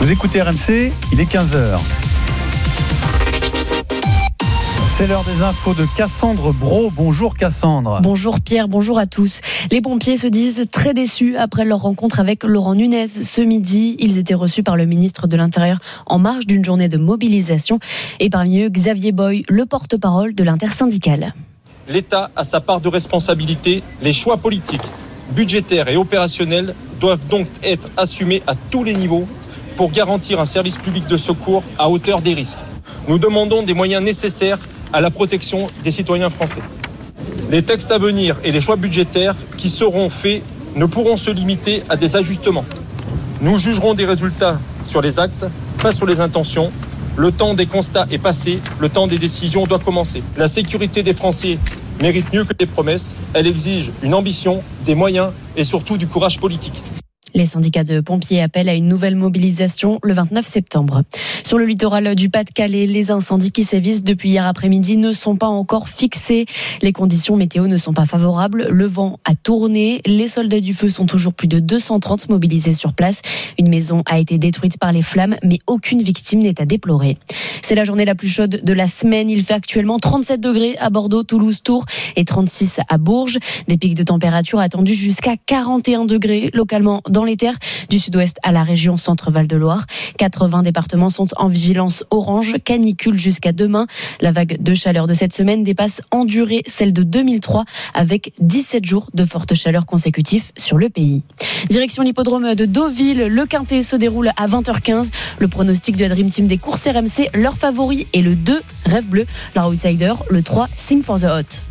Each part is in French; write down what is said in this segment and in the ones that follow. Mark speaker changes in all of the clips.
Speaker 1: Vous écoutez RMC, il est 15h. C'est l'heure des infos de Cassandre Brault. Bonjour Cassandre.
Speaker 2: Bonjour Pierre, bonjour à tous. Les pompiers se disent très déçus après leur rencontre avec Laurent Nunez. Ce midi, ils étaient reçus par le ministre de l'Intérieur en marge d'une journée de mobilisation. Et parmi eux, Xavier Boy, le porte-parole de l'intersyndicale.
Speaker 3: L'État a sa part de responsabilité. Les choix politiques, budgétaires et opérationnels doivent donc être assumés à tous les niveaux pour garantir un service public de secours à hauteur des risques. Nous demandons des moyens nécessaires à la protection des citoyens français. Les textes à venir et les choix budgétaires qui seront faits ne pourront se limiter à des ajustements. Nous jugerons des résultats sur les actes, pas sur les intentions. Le temps des constats est passé, le temps des décisions doit commencer. La sécurité des Français mérite mieux que des promesses. Elle exige une ambition, des moyens et surtout du courage politique.
Speaker 2: Les syndicats de pompiers appellent à une nouvelle mobilisation le 29 septembre. Sur le littoral du Pas-de-Calais, les incendies qui sévissent depuis hier après-midi ne sont pas encore fixés. Les conditions météo ne sont pas favorables. Le vent a tourné. Les soldats du feu sont toujours plus de 230 mobilisés sur place. Une maison a été détruite par les flammes, mais aucune victime n'est à déplorer. C'est la journée la plus chaude de la semaine. Il fait actuellement 37 degrés à Bordeaux, Toulouse, Tours et 36 à Bourges. Des pics de température attendus jusqu'à 41 degrés localement dans les terres du sud-ouest à la région Centre-Val de Loire. 80 départements sont en vigilance orange, canicule jusqu'à demain. La vague de chaleur de cette semaine dépasse en durée celle de 2003 avec 17 jours de forte chaleur consécutifs sur le pays. Direction l'hippodrome de Deauville, le Quintet se déroule à 20h15. Le pronostic de la Dream Team des courses RMC, leur favori est le 2, Rêve Bleu, leur outsider, le 3, Sing for the Hot.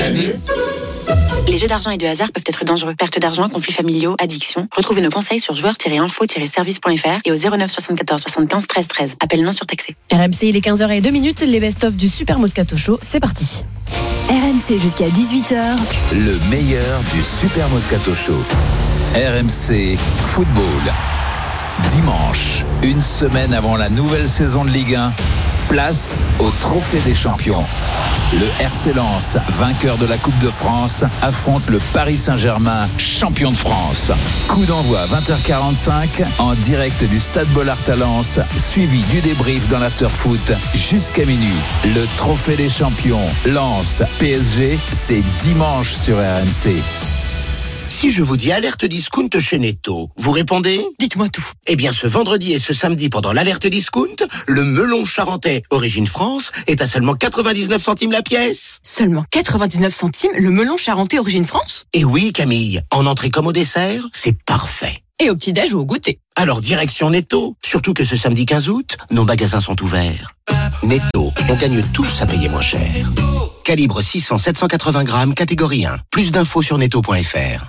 Speaker 4: Les jeux d'argent et de hasard peuvent être dangereux. Perte d'argent, conflits familiaux, addiction. Retrouvez nos conseils sur joueurs-info-service.fr et au 09 74 75 13 13. Appel non surtaxé.
Speaker 2: RMC, il est 15h02, les best-of du Super Moscato Show, c'est parti.
Speaker 5: RMC jusqu'à 18h.
Speaker 6: Le meilleur du Super Moscato Show. RMC Football. Dimanche, une semaine avant la nouvelle saison de Ligue 1, place au Trophée des Champions. Le RC Lens, vainqueur de la Coupe de France, affronte le Paris Saint-Germain, champion de France. Coup d'envoi 20h45 en direct du Stade Bollaert à Lens, suivi du débrief dans l'after-foot jusqu'à minuit. Le Trophée des Champions, Lens, PSG, c'est dimanche sur RMC.
Speaker 7: Si je vous dis alerte discount chez Netto, vous répondez ?
Speaker 5: Dites-moi tout.
Speaker 7: Eh bien, ce vendredi et ce samedi, pendant l'alerte discount, le melon charentais Origine France est à seulement 99 centimes la pièce.
Speaker 5: Seulement 99 centimes le melon charentais Origine France ?
Speaker 7: Et oui, Camille, en entrée comme au dessert, c'est parfait.
Speaker 5: Et au petit-déj ou au goûter ?
Speaker 7: Alors, direction Netto. Surtout que ce samedi 15 août, nos magasins sont ouverts. Netto, on gagne tous à payer moins cher. Calibre 600-780 grammes, catégorie 1. Plus d'infos sur netto.fr.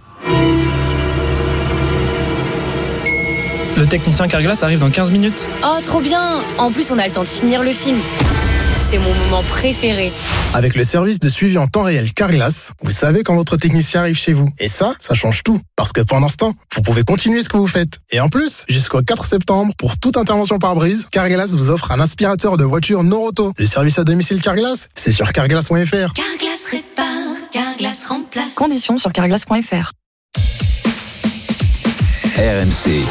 Speaker 8: Le technicien Carglass arrive dans 15 minutes.
Speaker 2: Oh, trop bien! En plus, on a le temps de finir le film. C'est mon moment préféré.
Speaker 9: Avec le service de suivi en temps réel Carglass, vous savez quand votre technicien arrive chez vous. Et ça change tout. Parce que pendant ce temps, vous pouvez continuer ce que vous faites. Et en plus, jusqu'au 4 septembre, pour toute intervention par brise, Carglass vous offre un aspirateur de voiture Noroto. Le service à domicile Carglass, c'est sur carglass.fr.
Speaker 10: Carglass répare, Carglass remplace.
Speaker 5: Conditions sur carglass.fr.
Speaker 6: RMC,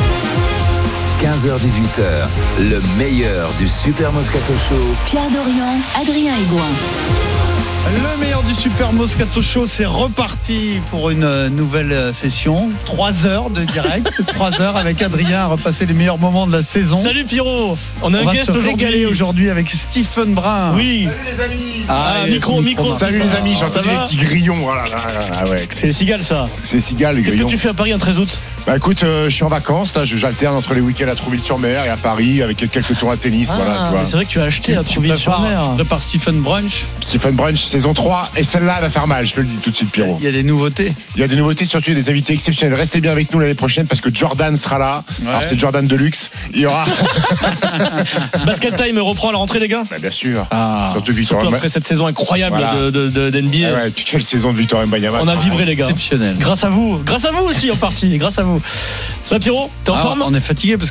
Speaker 6: 15h-18h, le meilleur du Super Moscato Show.
Speaker 5: Pierre Dorian, Adrien Aigouin.
Speaker 1: Le meilleur du Super Moscato Show, c'est reparti pour une nouvelle session. 3 heures de direct, 3 heures avec Adrien à repasser les meilleurs moments de la saison.
Speaker 8: Salut Pierrot, on a un guest
Speaker 1: aujourd'hui. On va se régaler aujourd'hui avec Stephen Brun.
Speaker 8: Oui.
Speaker 7: Salut les amis.
Speaker 8: Micro.
Speaker 11: Salut les amis, j'ai entendu des petits grillons. Voilà. Ouais.
Speaker 8: C'est les cigales ça.
Speaker 11: C'est les cigales, les grillons.
Speaker 8: Qu'est-ce que tu fais à Paris en 13 août ?
Speaker 11: Bah écoute, je suis en vacances, là, j'alterne entre les week-ends à Trouville-sur-Mer et à Paris avec quelques tours à tennis. Voilà, tu vois.
Speaker 8: C'est vrai que tu as acheté à Trouville-sur-Mer.
Speaker 1: Prépare Stephen Brunch.
Speaker 11: Stephen Brunch, saison 3, et celle-là, elle va faire mal, je te le dis tout de suite, Pierrot.
Speaker 1: Il y a des nouveautés.
Speaker 11: Il y a des nouveautés, surtout des invités exceptionnels. Restez bien avec nous l'année prochaine parce que Jordan sera là. Ouais. Alors c'est Jordan Deluxe. Il y aura.
Speaker 8: Basket Time reprend à la rentrée, les gars.
Speaker 11: Bah, bien sûr.
Speaker 8: Surtout après cette saison incroyable d'NBA.
Speaker 11: Ouais, quelle saison de Victor Wembanyama.
Speaker 8: On a vibré, les gars.
Speaker 1: Exceptionnel.
Speaker 8: Grâce à vous aussi en partie. Grâce à vous. Ça, Pierrot, t'es en forme ?
Speaker 1: On est fatigué parce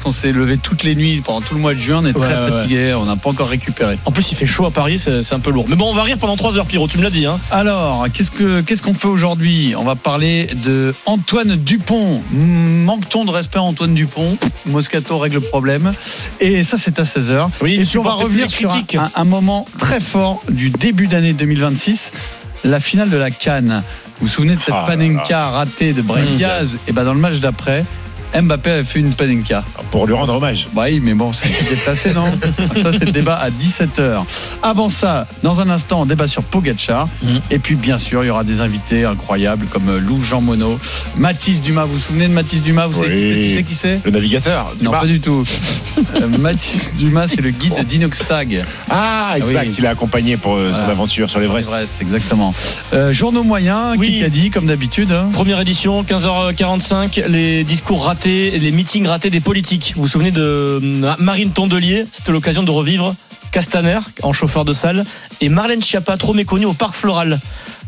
Speaker 1: qu'on s'est levé toutes les nuits pendant tout le mois de juin. On est très fatigué, on n'a pas encore récupéré.
Speaker 8: En plus, il fait chaud à Paris, c'est un peu lourd. Mais bon, on va rire pendant 3 heures, Pierrot, tu me l'as dit. Hein.
Speaker 1: Alors, qu'est-ce qu'on fait aujourd'hui ? On va parler de Antoine Dupont. Manque-t-on de respect à Antoine Dupont ? Moscato règle le problème. Et ça, c'est à 16h.
Speaker 8: Oui,
Speaker 1: et puis on va revenir sur un moment très fort du début d'année 2026, la finale de la CAN. Vous vous souvenez de cette panenka ratée de Brahim Diaz ? Et ben dans le match d'après, Mbappé avait fait une panenka.
Speaker 11: Pour lui rendre hommage.
Speaker 1: Bah oui, mais bon, c'est déplacé, non ? Ça, c'est le débat à 17h. Avant ça, dans un instant, on débat sur Pogacar. Et puis, bien sûr, il y aura des invités incroyables comme Lou Jean Monod, Mathis Dumas. Vous vous souvenez de Mathis Dumas ? Tu sais qui c'est ?
Speaker 11: Le navigateur.
Speaker 1: Non, pas du tout. Mathis Dumas, c'est le guide d'Inoxtag.
Speaker 11: Ah, exact. Il a accompagné pour son aventure sur l'Everest.
Speaker 1: Exactement. Journaux moyens, qui a dit, comme d'habitude.
Speaker 8: Première édition, 15h45, les discours ratés, les meetings ratés des politiques. Vous vous souvenez de Marine Tondelier ? C'était l'occasion de revivre Castaner en chauffeur de salle et Marlène Schiappa, trop méconnue, au Parc Floral.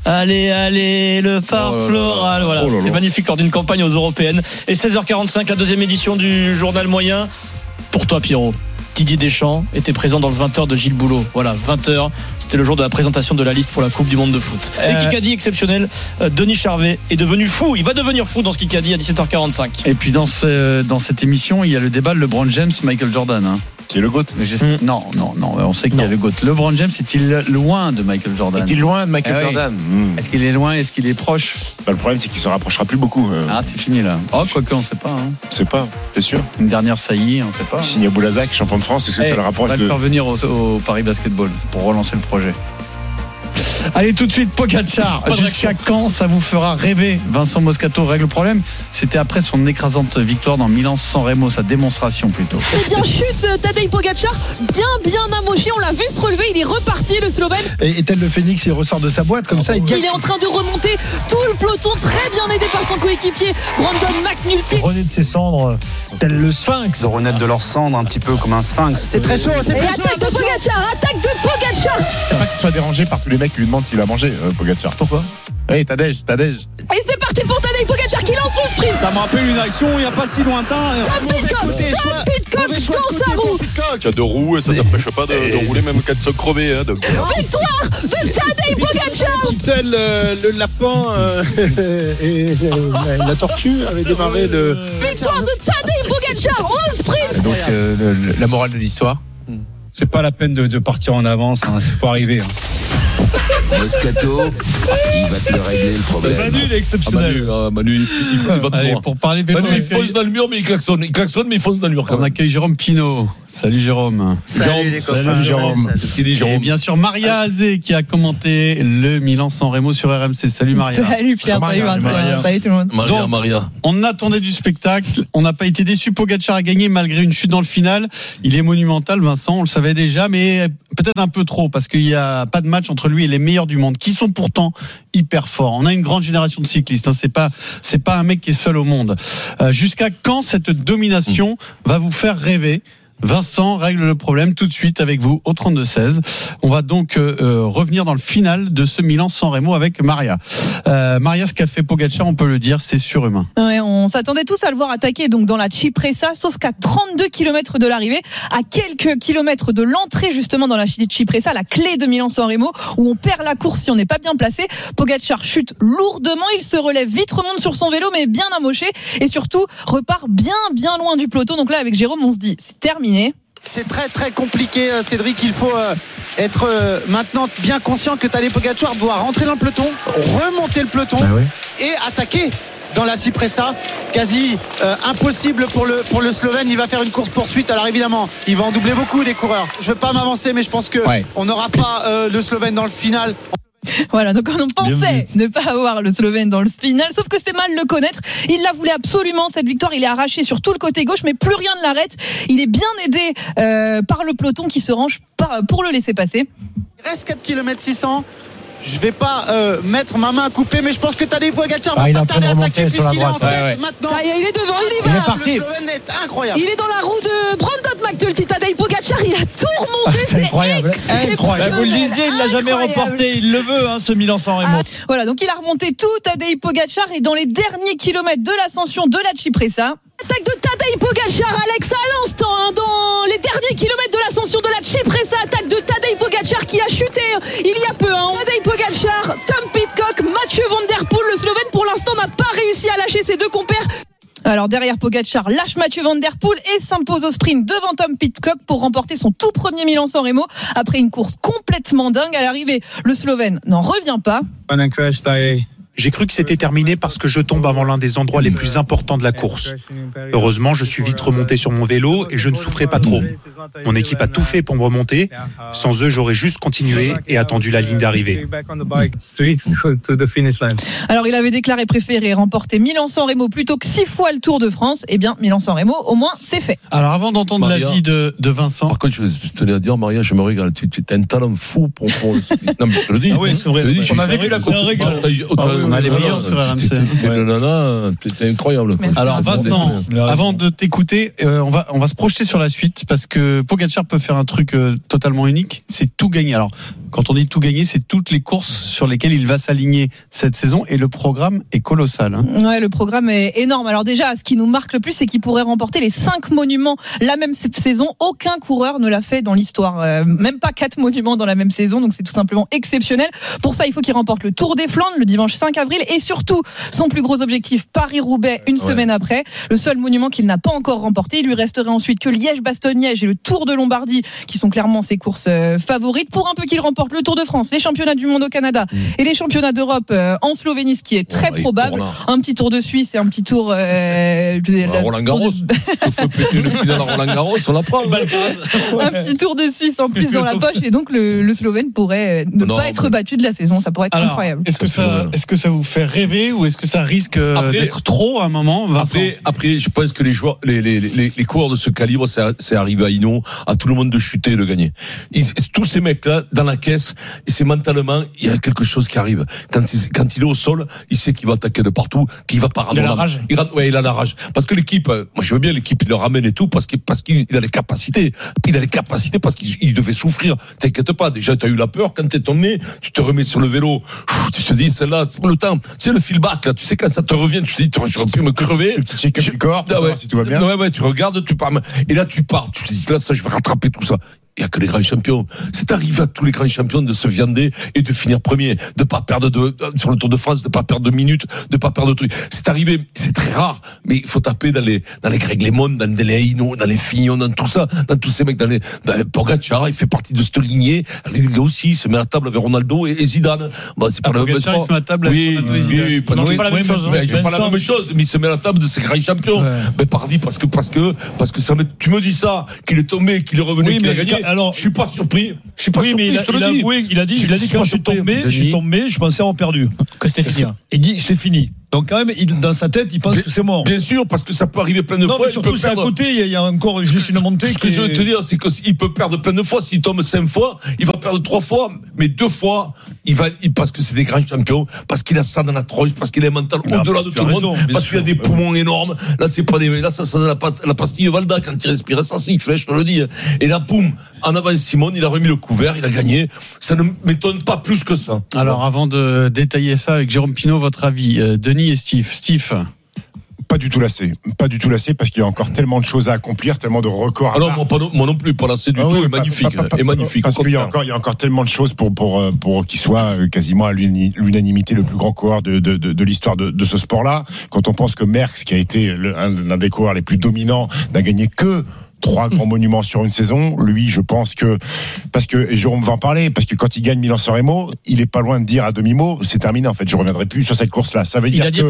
Speaker 8: Allez, le Parc Floral. Voilà, c'était magnifique lors d'une campagne aux Européennes. Et 16h45, la deuxième édition du journal moyen. Pour toi, Pierrot, Didier Deschamps était présent dans le 20h de Gilles Boulot. Voilà, 20h, c'était le jour de la présentation de la liste pour la Coupe du Monde de foot. Et Kikadi exceptionnel, Denis Charvet est devenu fou. Il va devenir fou dans ce Kikadi à 17h45.
Speaker 1: Et puis dans cette émission, il y a le débat LeBron James, Michael Jordan. Hein.
Speaker 11: Qui est le GOAT.
Speaker 1: Non, on sait qu'il y a le GOAT. LeBron James est-il loin de Michael Jordan ?
Speaker 11: Est-il loin de Michael Jordan ?
Speaker 1: Est-ce qu'il est loin ? Est-ce qu'il est proche ?
Speaker 11: Le problème, c'est qu'il se rapprochera plus beaucoup.
Speaker 1: Ah, c'est fini là. Oh, quoique, on ne sait pas.
Speaker 11: On ne sait pas, c'est sûr.
Speaker 1: Une dernière saillie, on ne sait pas.
Speaker 11: Signé Boulazac, champion de France, est-ce que ça le rapproche ?
Speaker 1: On va le faire venir au Paris Basketball pour relancer le projet. Allez, tout de suite, Pogacar. Jusqu'à quand ça vous fera rêver ? Vincent Moscato règle le problème. C'était après son écrasante victoire dans Milan-San Remo, sa démonstration plutôt.
Speaker 12: Eh bien, chute, Tadej Pogacar, bien amoché. On l'a vu se relever, il est reparti, le Slovène.
Speaker 13: Et tel le phénix, il ressort de sa boîte comme ça.
Speaker 12: Il est en train de remonter tout le peloton, très bien aidé par son coéquipier Brandon McNulty.
Speaker 13: Renaître de ses cendres, tel le sphinx.
Speaker 14: De renaître de leurs cendres, un petit peu comme un sphinx.
Speaker 13: C'est très chaud, c'est très chaud.
Speaker 12: Attaque de Pogacar.
Speaker 11: C'est pas qu'il soit dérangé par tous les mecs qui lui demandent s'il a mangé, Pogacar.
Speaker 8: Pourquoi ?
Speaker 11: Hey, Tadej.
Speaker 12: Et c'est parti pour Tadej Pogacar qui lance le sprint.
Speaker 15: Ça me rappelle une action il n'y a pas si lointain.
Speaker 12: Pitcock dans sa roue.
Speaker 16: Tu as 2 roues et ça t'empêche pas de rouler même quand tu sois crevé.
Speaker 12: Victoire de Tadej Pogacar.
Speaker 15: Tel le lapin et la tortue avait démarré le...
Speaker 12: Victoire de Tadej Pogacar au sprint.
Speaker 11: Donc la morale de l'histoire,
Speaker 15: c'est pas la peine de partir en avance, il faut arriver.
Speaker 6: Moscato, il va te le régler le problème.
Speaker 15: Manu, il est exceptionnel.
Speaker 16: Manu, il va te
Speaker 1: Allez, pour parler vélo,
Speaker 16: Manu, il fonce dans le mur, mais il klaxonne, mais il fonce dans le mur.
Speaker 1: On accueille Jérôme Pinault. Salut Jérôme.
Speaker 14: Salut
Speaker 1: Jérôme. Et bien sûr Maria Azé qui a commenté le Milan-San Remo sur RMC. Salut Maria.
Speaker 12: Salut Pierre, salut Vincent. Salut tout le monde.
Speaker 16: Maria.
Speaker 1: On attendait du spectacle, on n'a pas été déçus. Pogacar a gagné malgré une chute dans le final. Il est monumental, Vincent, on le savait déjà, mais peut-être un peu trop parce qu'il n'y a pas de match entre lui et les meilleurs du monde, qui sont pourtant hyper forts. On a une grande génération de cyclistes. C'est pas un mec qui est seul au monde. Jusqu'à quand cette domination va vous faire rêver ? Vincent règle le problème tout de suite avec vous au 32-16. On va donc revenir dans le final de ce Milan-San Remo avec Maria. Maria, ce qu'a fait Pogacar, on peut le dire, c'est surhumain.
Speaker 12: Ouais, on s'attendait tous à le voir attaquer donc dans la Cipressa, sauf qu'à 32 km de l'arrivée, à quelques kilomètres de l'entrée justement dans la Cipressa, la clé de Milan-San Remo, où on perd la course si on n'est pas bien placé, Pogacar chute lourdement, il se relève vite, remonte sur son vélo, mais bien amoché, et surtout repart bien loin du peloton. Donc là, avec Jérôme, on se dit, c'est terminé.
Speaker 17: C'est très compliqué, Cédric. Il faut être maintenant bien conscient que Tadej Pogacar doit rentrer dans le peloton, remonter le peloton et attaquer dans la Cipressa. Quasi impossible pour le Slovène. Il va faire une course poursuite. Alors évidemment, il va en doubler beaucoup des coureurs. Je ne veux pas m'avancer, mais je pense que on n'aura pas le Slovène dans le final.
Speaker 12: Voilà, donc on pensait ne pas avoir le Slovène dans le final, sauf que c'est mal le connaître. Il la voulait absolument, cette victoire. Il est arraché sur tout le côté gauche, mais plus rien ne l'arrête. Il est bien aidé par le peloton qui se range pour le laisser passer.
Speaker 17: Il reste 4 km 600. Je vais pas mettre ma main à couper, mais je pense que Tadej Pogacar va pas tarder à attaquer puisqu'il est en tête maintenant.
Speaker 12: Ça y est, il est devant, il y va.
Speaker 17: Il est parti. Le Slovène est incroyable.
Speaker 12: Il est dans la roue de Brandon McNulty. Tadej Pogacar, il a tout remonté.
Speaker 13: C'est incroyable.
Speaker 8: Vous le disiez, il l'a jamais remporté. Il le veut, ce Milan-San Remo.
Speaker 12: Voilà, donc il a remonté tout Tadej Pogacar et dans les derniers kilomètres de l'ascension de la Cipressa. Attaque de Tadej Tadej Pogačar, Alex, à l'instant, dans les derniers kilomètres de l'ascension de la Cipressa, attaque de Tadej Pogačar qui a chuté il y a peu. Tadej Pogačar, Tom Pidcock, Mathieu Van Der Poel, le Slovène pour l'instant n'a pas réussi à lâcher ses deux compères. Alors derrière Pogačar lâche Mathieu Van Der Poel et s'impose au sprint devant Tom Pidcock pour remporter son tout premier Milan-San Remo après une course complètement dingue. À l'arrivée, le Slovène n'en revient pas.
Speaker 18: J'ai cru que c'était terminé parce que je tombe avant l'un des endroits les plus importants de la course. Heureusement, je suis vite remonté sur mon vélo et je ne souffrais pas trop. Mon équipe a tout fait pour me remonter. Sans eux, j'aurais juste continué et attendu la ligne d'arrivée.
Speaker 12: Alors, il avait déclaré préférer remporter Milan-San Remo plutôt que 6 fois le Tour de France. Eh bien, Milan-San Remo, au moins, c'est fait.
Speaker 1: Alors, avant d'entendre l'avis de Vincent.
Speaker 19: Par contre, je tenais à dire, Maria, je me régale. Tu as un talent fou pour non, mais je te le dis.
Speaker 15: Ah oui, c'est vrai.
Speaker 19: On a vécu la course.
Speaker 1: On a les meilleurs sur RMC.
Speaker 19: C'était incroyable.
Speaker 1: Alors Vincent, avant de t'écouter, on va se projeter sur la suite parce que Pogačar peut faire un truc totalement unique, c'est tout gagner. Alors quand on dit tout gagner, c'est toutes les courses sur lesquelles il va s'aligner cette saison et le programme est colossal.
Speaker 12: Ouais, le programme est énorme. Alors déjà, ce qui nous marque le plus, c'est qu'il pourrait remporter les 5 monuments la même saison. Aucun coureur ne l'a fait dans l'histoire. Même pas 4 monuments dans la même saison, donc c'est tout simplement exceptionnel. Pour ça, il faut qu'il remporte le Tour des Flandres le dimanche 5 avril et surtout son plus gros objectif, Paris-Roubaix, une semaine après. Le seul monument qu'il n'a pas encore remporté. Il lui resterait ensuite que Liège-Bastogne-Liège et le Tour de Lombardie qui sont clairement ses courses favorites. Pour un peu qu'il remporte le Tour de France, les championnats du monde au Canada et les championnats d'Europe en Slovénie, ce qui est très probable. Un petit Tour de Suisse et un petit tour
Speaker 19: Roland Garros. Il faut péter une finale à Roland Garros, on la prend.
Speaker 12: Un petit Tour de Suisse en plus dans la poche et donc le Slovène pourrait ne pas être battu de la saison. Ça pourrait être incroyable.
Speaker 1: Est-ce que ça vous fait rêver ou est-ce que ça risque d'être trop à un moment, Vincent?
Speaker 19: Après, je pense que les joueurs, les coureurs de ce calibre, c'est arrivé à Hinault, à tout le monde de chuter et de gagner. Tous ces mecs-là, dans la caisse, c'est mentalement, il y a quelque chose qui arrive. Quand il est au sol, il sait qu'il va attaquer de partout, qu'il va pas rendre.
Speaker 15: Il a la rage.
Speaker 19: Il a la rage. Parce que l'équipe, moi je veux bien l'équipe, il le ramène et tout, parce qu'il a les capacités. Il a les capacités parce qu'il devait souffrir. T'inquiète pas, déjà tu as eu la peur, quand t'es tombé, tu te remets sur le vélo, tu te dis, celle-là, c'est pour le temps. Tu sais, le feedback, là, tu sais, quand ça te revient, tu te dis, j'aurais pu me crever.
Speaker 11: Le petit check-up du corps, si tout va bien.
Speaker 19: Ouais, tu regardes, tu pars. Et là, tu pars. Tu te dis, là, ça, je vais rattraper tout ça. Il n'y a que les grands champions. C'est arrivé à tous les grands champions de se viander et de finir premier, de pas perdre sur le Tour de France, de pas perdre de minutes, de pas perdre de trucs. C'est arrivé, c'est très rare, mais il faut taper dans les Greg LeMond, dans les Hinault, dans les Fignon, dans tout ça, dans tous ces mecs, dans les Pogačar, il fait partie de cette lignée. Il aussi, il se met à la table avec Ronaldo et Zidane. Bon, c'est pas la même chose.
Speaker 1: Il se met à table avec Ronaldo et Zidane.
Speaker 19: Oui, c'est pas la même chose. C'est pas la même chose, mais il se met à la table de ces grands champions. Mais pardi, parce que ça tu me dis ça, qu'il est tombé, qu'il est revenu, qu'il a gagné.
Speaker 15: Alors,
Speaker 19: je suis pas surpris.
Speaker 15: Oui, mais il a dit quand je suis tombé, je pensais avoir perdu.
Speaker 8: Que c'était fini.
Speaker 15: Il dit c'est fini. Donc quand même, dans sa tête, il pense que c'est mort.
Speaker 19: Bien sûr, parce que ça peut arriver plein de fois.
Speaker 15: Mais surtout, c'est à côté, il y a encore juste une montée.
Speaker 19: Ce que je veux te dire, c'est qu'il peut perdre plein de fois. S'il tombe 5 fois, il va perdre 3 fois, mais 2 fois, parce que c'est des grands champions, parce qu'il a ça dans la tronche, parce qu'il est mental au-delà de tout le monde, parce qu'il a des poumons énormes. Là, c'est pas là, ça la pastille Valda quand il respire. Ça, c'est je te le dis. Et là, boum, en avant Simone, il a remis le couvert, il a gagné. Ça ne m'étonne pas plus que ça.
Speaker 1: Alors, avant de détailler ça avec Jérôme Pinault, votre avis, Denis et Steve.
Speaker 11: Pas du tout lassé parce qu'il y a encore tellement de choses à accomplir, tellement de records.
Speaker 19: Alors moi non plus, pas lassé du tout, est magnifique.
Speaker 11: Parce qu'il y a encore tellement de choses pour qu'il soit quasiment à l'unanimité le plus grand coureur de l'histoire de ce sport-là. Quand on pense que Merckx, qui a été l'un des coureurs les plus dominants, n'a gagné que 3 grands monuments sur une saison. Lui, je pense et Jérôme va en parler, parce que quand il gagne Milan-San Remo, il est pas loin de dire à demi-mot, c'est terminé en fait, je reviendrai plus sur cette course-là. Ça veut dire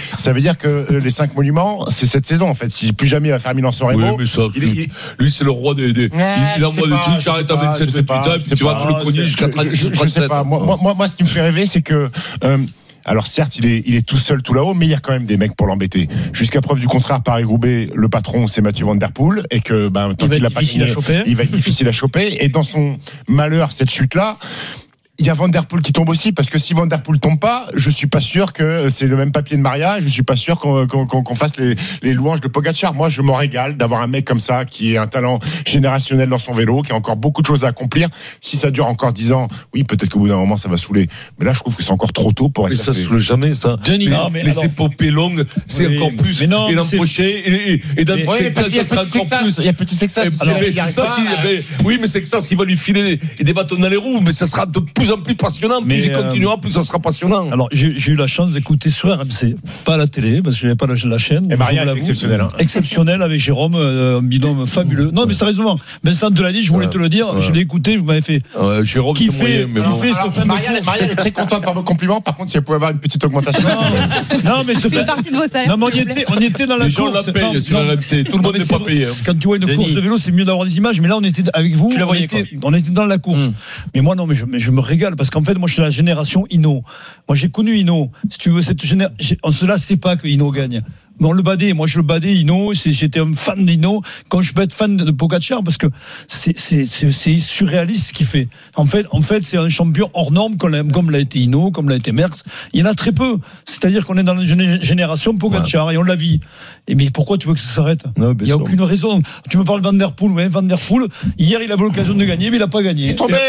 Speaker 11: que les 5 monuments, c'est cette saison en fait. Si plus jamais il va faire Milan-San Remo.
Speaker 19: Oui, mais ça, lui, c'est le roi des il envoie des trucs, j'arrête à 27, 28 ans, puis tu vas dans le premier jusqu'à 37.
Speaker 11: Je sais pas. Moi, ce qui me fait rêver, c'est que, alors certes, il est tout seul tout là-haut, mais il y a quand même des mecs pour l'embêter. Jusqu'à preuve du contraire, Paris-Roubaix, le patron c'est Mathieu Van Der Poel, et que tant qu'il l'a pas signé, il va être difficile à choper. Et dans son malheur, cette chute-là, il y a Van Der Poel qui tombe aussi, parce que si Van Der Poel tombe pas, je suis pas sûr que c'est le même papier de mariage, je suis pas sûr qu'on fasse les louanges de Pogačar. Moi, je m'en régale d'avoir un mec comme ça, qui est un talent générationnel dans son vélo, qui a encore beaucoup de choses à accomplir. Si ça dure encore 10 ans, oui, peut-être qu'au bout d'un moment, ça va saouler. Mais là, je trouve que c'est encore trop tôt pour être.
Speaker 19: Mais ça saoule jamais, ça.
Speaker 13: Denis,
Speaker 19: les épopées longues, c'est encore plus. Et l'an prochain, et dans ça sera encore plus.
Speaker 15: Il y a petit Sexas.
Speaker 19: C'est ça oui, mais c'est que ça, s'il va lui filer des bâtons dans les roues, mais ça sera de plus en plus passionnant. Plus il continuera, plus ça sera passionnant.
Speaker 13: Alors, j'ai eu la chance d'écouter sur RMC, pas à la télé, parce que je n'avais pas la chaîne.
Speaker 11: Et Maria est exceptionnel.
Speaker 13: Exceptionnel avec Jérôme, un binôme fabuleux. Non, mais sérieusement, Vincent Delany, je voulais te le dire, je l'ai écouté, vous m'avez fait.
Speaker 19: Jérôme,
Speaker 13: kiffer.
Speaker 11: Maria est très contente par vos compliments. Par contre, si elle pouvait avoir une petite augmentation.
Speaker 12: Non, mais c'est partie de vos salaires.
Speaker 13: Non, mais on était dans la course.
Speaker 19: Les gens la payent sur RMC. Tout le monde n'est pas payé.
Speaker 13: Quand tu vois une course de vélo, c'est mieux d'avoir des images. Mais là, on était avec vous.
Speaker 8: Tu la voyais,
Speaker 13: on était dans la course. Mais moi, non, mais je me régale parce qu'en fait, moi, je suis la génération Hinault. Moi, j'ai connu Hinault. Si tu veux, on se lassait pas que Hinault gagne. Mais on le badait. Moi, je le badais, Hinault. J'étais un fan d'Hinault. Quand je peux être fan de Pogačar, parce que c'est surréaliste ce qu'il fait. En fait, c'est un champion hors norme, comme l'a été Hinault, comme l'a été Merckx. Il y en a très peu. C'est-à-dire qu'on est dans une génération Pogačar et on la vit. Et mais pourquoi tu veux que ça s'arrête? Il n'y a aucune raison. Tu me parles de Van Der Poel. Ouais, Van Der Poel, hier, il avait l'occasion de gagner, mais il n'a pas gagné.
Speaker 11: Il est tombé.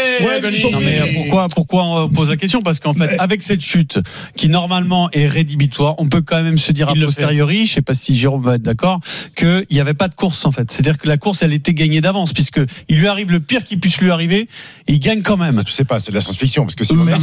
Speaker 1: Pourquoi on pose la question? Parce qu'en fait, avec cette chute qui normalement est rédhibitoire, on peut quand même se dire a posteriori, je ne sais pas si Jérôme va être d'accord, qu'il n'y avait pas de course en fait. C'est-à-dire que la course, elle était gagnée d'avance, puisque il lui arrive le pire qui puisse lui arriver, et il gagne quand même.
Speaker 11: Ça, tu sais pas, c'est de la science-fiction, parce que si Van Der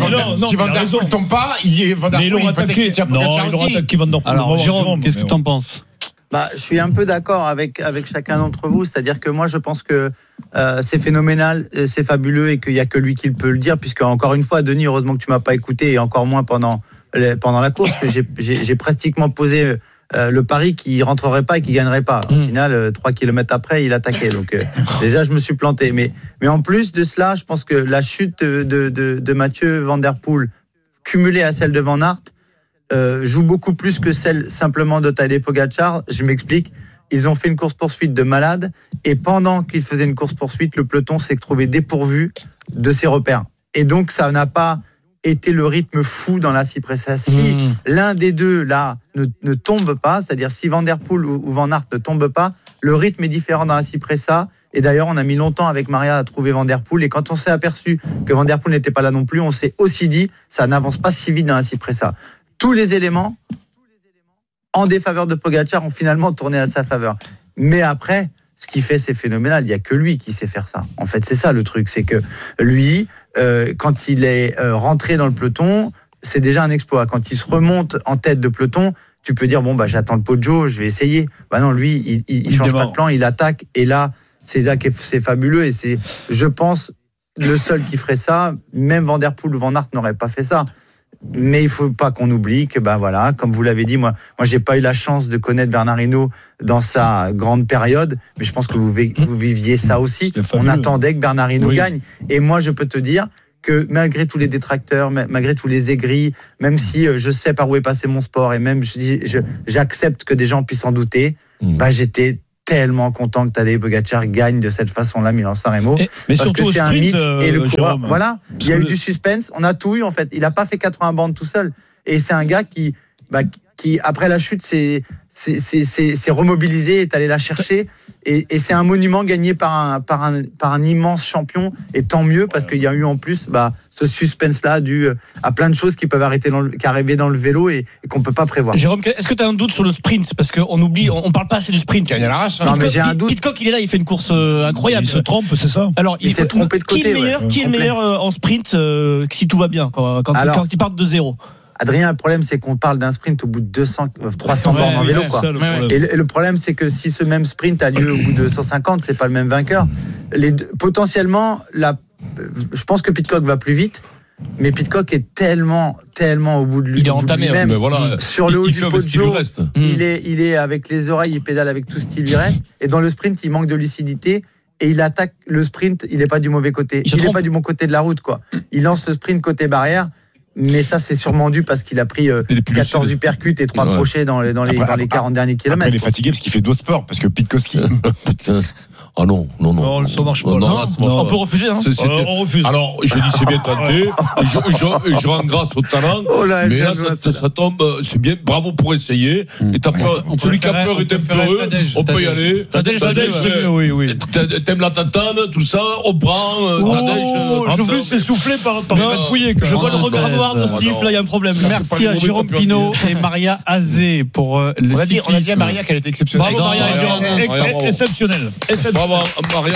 Speaker 11: Poel tombe pas, Van Der Poel peut-être qu'il tient Pogačar aussi.
Speaker 1: Alors Jérôme, qu'est-ce que tu en penses?
Speaker 20: Je suis un peu d'accord avec chacun d'entre vous, c'est-à-dire que moi je pense que c'est phénoménal, c'est fabuleux et qu'il n'y a que lui qui peut le dire, puisque encore une fois, Denis, heureusement que tu m'as pas écouté, et encore moins pendant la course, que j'ai pratiquement posé le pari qu'il rentrerait pas et qu'il gagnerait pas. Au final, 3 km après, il attaquait. Donc déjà, je me suis planté. Mais en plus de cela, je pense que la chute de Mathieu Van Der Poel, cumulée à celle de Van Aert, joue beaucoup plus que celle simplement de Tadej Pogačar. Je m'explique. Ils ont fait une course-poursuite de malade, et pendant qu'ils faisaient une course-poursuite, le peloton s'est trouvé dépourvu de ses repères. Et donc, ça n'a pas été le rythme fou dans la Cipressa. Si l'un des deux, là, ne tombe pas, c'est-à-dire si Van Der Poel ou Van Aert ne tombe pas, le rythme est différent dans la Cipressa. Et d'ailleurs, on a mis longtemps avec Maria à trouver Van Der Poel. Et quand on s'est aperçu que Van Der Poel n'était pas là non plus, on s'est aussi dit, ça n'avance pas si vite dans la Cipressa. Tous les éléments en défaveur de Pogačar ont finalement tourné à sa faveur. Mais après, ce qu'il fait, c'est phénoménal. Il n'y a que lui qui sait faire ça. En fait, c'est ça le truc. C'est que lui, quand il est rentré dans le peloton, c'est déjà un exploit. Quand il se remonte en tête de peloton, tu peux dire, j'attends le Poggio, je vais essayer. Non, lui, il change pas de plan, il attaque. Et là que c'est fabuleux. Et c'est, je pense, le seul qui ferait ça. Même Van Der Poel ou Van Aert n'aurait pas fait ça. Mais il faut pas qu'on oublie que, comme vous l'avez dit, moi j'ai pas eu la chance de connaître Bernard Hinault dans sa grande période, mais je pense que vous viviez ça aussi. On attendait que Bernard Hinault gagne. Et moi, je peux te dire que malgré tous les détracteurs, malgré tous les aigris, même si je sais par où est passé mon sport, et même j'accepte que des gens puissent en douter, j'étais tellement content que Tadej Pogačar gagne de cette façon-là Milan-San Remo,
Speaker 13: mais
Speaker 20: parce
Speaker 13: surtout
Speaker 20: que c'est un mythe et le coureur. Voilà, il y a eu du suspense, on a tout eu en fait. Il n'a pas fait 80 bandes tout seul, et c'est un gars qui après la chute s'est remobilisé, est allé la chercher, et c'est un monument gagné par un immense champion, et tant mieux parce qu'il y a eu en plus ce suspense-là dû à plein de choses qui peuvent arriver dans le vélo et qu'on peut pas prévoir.
Speaker 8: Jérôme, est-ce que tu as un doute sur le sprint? Parce qu'on oublie, on parle pas assez du sprint.
Speaker 11: Il y a l'arrache.
Speaker 20: Non, mais j'ai un doute.
Speaker 8: Pitcock, il est là, il fait une course incroyable.
Speaker 13: Il se trompe, c'est ça.
Speaker 8: Alors,
Speaker 20: il s'est trompé de côté.
Speaker 8: Qui est le meilleur en sprint si tout va bien, quand il part de zéro?
Speaker 20: Adrien, le problème, c'est qu'on parle d'un sprint au bout de 300 bornes en vélo, quoi. Et le problème, c'est que si ce même sprint a lieu au bout de 150, c'est pas le même vainqueur. Potentiellement, je pense que Pitcock va plus vite, mais Pitcock est tellement au bout de lui.
Speaker 8: Il est entamé,
Speaker 20: même.
Speaker 19: Mais voilà,
Speaker 20: sur le haut du Poggio,
Speaker 19: il
Speaker 20: est avec les oreilles, il pédale avec tout ce qui lui reste. Et dans le sprint, il manque de lucidité. Et il attaque le sprint, il n'est pas du mauvais côté. Il n'est pas du bon côté de la route, quoi. Il lance le sprint côté barrière. Mais ça, c'est sûrement dû parce qu'il a pris 14 uppercuts et 3 crochets dans les 40 derniers kilomètres.
Speaker 11: Il est fatigué parce qu'il fait d'autres sports, parce que Pitkowski.
Speaker 19: Ah non.
Speaker 13: Non, ça marche pas.
Speaker 8: On peut refuser. Hein.
Speaker 13: On refuse.
Speaker 19: Alors, je dis c'est bien tenté, et je rends grâce au talent, mais là, ça tombe, c'est bien, bravo pour essayer. Et celui qui a peur est peureux, on peut y aller.
Speaker 13: Tadej, oui.
Speaker 19: T'aimes la tatane, tout ça, on prend.
Speaker 13: Je veux s'essouffler par Matt Pouillet.
Speaker 8: Je vois le regard noir de Steve, là, il y a un problème.
Speaker 1: Merci à Jérôme Pinault et Maria Azé pour le cyclisme.
Speaker 11: On a dit à Maria qu'elle était exceptionnelle.
Speaker 8: Bravo Maria et Jérôme.
Speaker 13: Exceptionnel.
Speaker 19: Bravo Maria.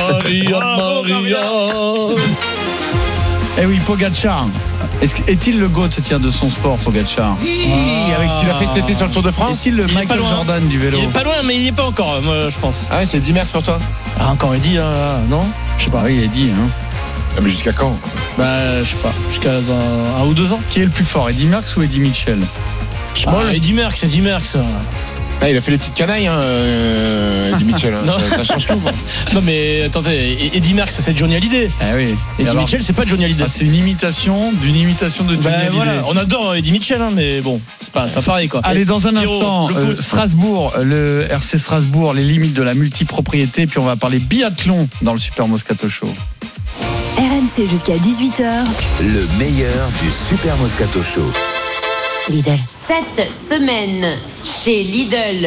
Speaker 1: Eh oui, Pogacar. Est-il le GOAT de son sport, Pogacar?
Speaker 11: Avec ce qu'il a fait cet été sur le Tour de France.
Speaker 1: Est-il le Michael Jordan du vélo?
Speaker 8: Il est pas loin, mais il n'y est pas encore, moi, je pense.
Speaker 11: Ah ouais, c'est 10 mètres pour toi.
Speaker 8: Ah, encore Eddy, non? Je sais pas.
Speaker 1: Oui, Eddy.
Speaker 11: Ah, mais jusqu'à quand?
Speaker 8: Je sais pas. Jusqu'à 1 ou 2 ans.
Speaker 1: Qui est le plus fort, Eddy Merckx ou Eddy Mitchell?
Speaker 8: Eddy Merckx.
Speaker 11: Ah, il a fait les petites canailles, Eddy Mitchell. Ça change tout.
Speaker 8: Non, mais attendez, Eddy Merckx, c'est Johnny Hallyday.
Speaker 1: Ah oui.
Speaker 8: Eddy Mitchell, c'est pas Johnny Hallyday.
Speaker 1: C'est une imitation d'une imitation de Johnny Hallyday.
Speaker 8: Voilà. On adore Eddy Mitchell, mais bon, c'est pas pareil, quoi.
Speaker 1: Allez, dans un instant, Strasbourg, le RC Strasbourg, les limites de la multipropriété, puis on va parler biathlon dans le Super Moscato Show.
Speaker 21: RMC jusqu'à 18h.
Speaker 6: Le meilleur du Super Moscato Show.
Speaker 4: Lidl. Cette semaine, chez Lidl,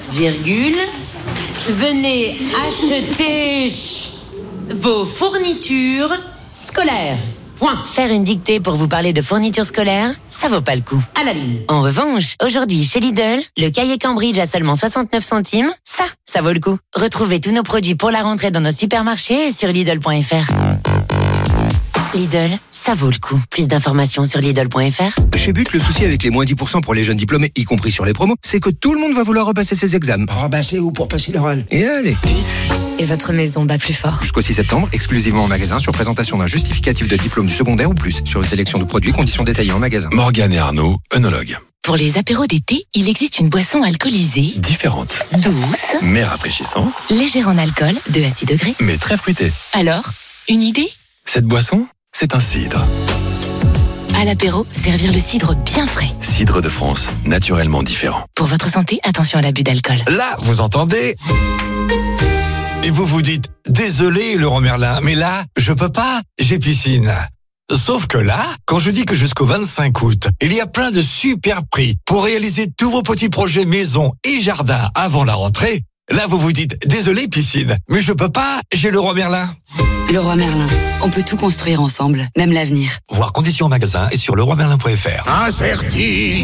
Speaker 4: venez acheter vos fournitures scolaires. Point. Faire une dictée pour vous parler de fournitures scolaires, ça vaut pas le coup. À la ligne. En revanche, aujourd'hui, chez Lidl, le cahier Cambridge à seulement 69 centimes, ça vaut le coup. Retrouvez tous nos produits pour la rentrée dans nos supermarchés et sur Lidl.fr. Lidl, ça vaut le coup. Plus d'informations sur Lidl.fr.
Speaker 22: Chez But, le souci avec les moins 10% pour les jeunes diplômés, y compris sur les promos, c'est que tout le monde va vouloir repasser ses examens.
Speaker 23: C'est où pour passer l'oral?
Speaker 22: Et allez.
Speaker 21: But. Et votre maison bat plus fort.
Speaker 22: Jusqu'au 6 septembre, exclusivement en magasin, sur présentation d'un justificatif de diplôme du secondaire ou plus. Sur une sélection de produits, conditions détaillées en magasin.
Speaker 24: Morgane et Arnaud, œnologues.
Speaker 21: Pour les apéros d'été, il existe une boisson alcoolisée.
Speaker 24: Différente.
Speaker 21: Douce.
Speaker 24: Mais rafraîchissante.
Speaker 21: Légère en alcool, de à 6 degrés.
Speaker 24: Mais très fruitée.
Speaker 21: Alors, une idée?
Speaker 24: Cette boisson, c'est un cidre.
Speaker 21: À l'apéro, servir le cidre bien frais.
Speaker 24: Cidre de France, naturellement différent.
Speaker 21: Pour votre santé, attention à l'abus d'alcool.
Speaker 24: Là, vous entendez?
Speaker 25: Et vous vous dites, désolé Laurent Merlin, mais là, je peux pas, j'ai piscine. Sauf que là, quand je dis que jusqu'au 25 août, il y a plein de super prix pour réaliser tous vos petits projets maison et jardin avant la rentrée, là vous vous dites, désolé piscine, mais je peux pas, j'ai Leroy Merlin.
Speaker 26: Leroy Merlin, on peut tout construire ensemble, même l'avenir.
Speaker 25: Voir conditions en magasin et sur leroymerlin.fr.
Speaker 27: Incerti.